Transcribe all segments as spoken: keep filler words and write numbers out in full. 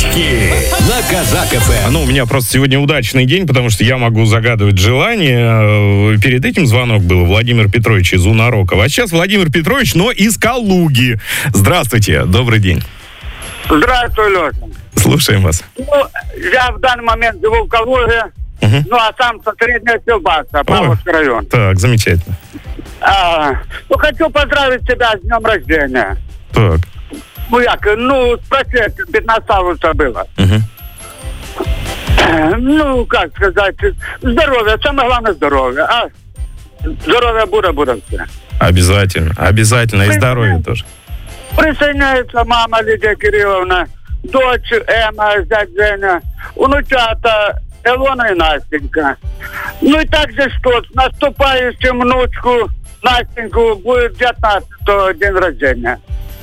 Подарки на Казак эф эм. Ну, у меня просто сегодня удачный день, потому что я могу загадывать желание. Перед этим звонок был Владимир Петрович из Унарокова. А сейчас Владимир Петрович, но из Калуги. Здравствуйте, добрый день. Здравствуй, Леша. Слушаем вас. Ну, я в данный момент живу в Калуге, Угу. ну, а сам со Средняя Силбаса, Павловский район. Так, замечательно. А, ну, хочу поздравить тебя с днем рождения. Так. Ну, як, ну, спроси, пятнадцатого уже было. Угу. Ну, как сказать, здоровье, самое главное здоровье. А здоровье будет, будет все. Обязательно, обязательно. И здоровье тоже. Присоединяется мама Лидия Кирилловна, дочь Эмма, зять Женя, внучата Илона и Настенька. Ну и также что, с наступающим внучку Настеньку будет девятнадцатого день рождения.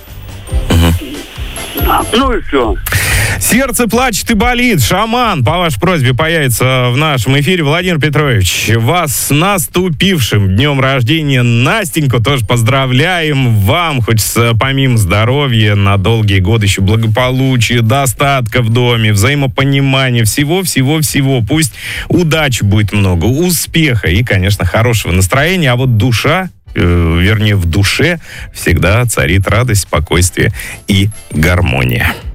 Ну и все. Сердце плачет и болит. Шаман по вашей просьбе появится в нашем эфире. Владимир Петрович, вас с наступившим днем рождения. Настеньку тоже поздравляем. Вам хочется помимо здоровья на долгие годы еще благополучия, достатка в доме, взаимопонимания, всего-всего-всего. Пусть удачи будет много, успеха и, конечно, хорошего настроения. А вот душа, э, вернее, в душе всегда царит радость, спокойствие и гармония.